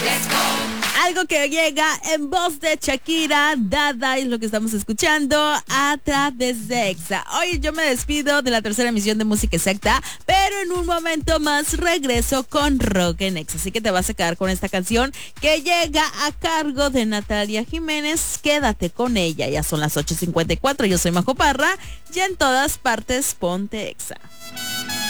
Algo que llega en voz de Shakira, Dada, es lo que estamos escuchando a través de Exa. Hoy yo me despido de la tercera emisión de Música Exacta, pero en un momento más regreso con Rock en Exa. Así que te vas a quedar con esta canción que llega a cargo de Natalia Jiménez. Quédate con ella, ya son las 8:54. Yo soy Majo Parra y en todas partes ponte Exa.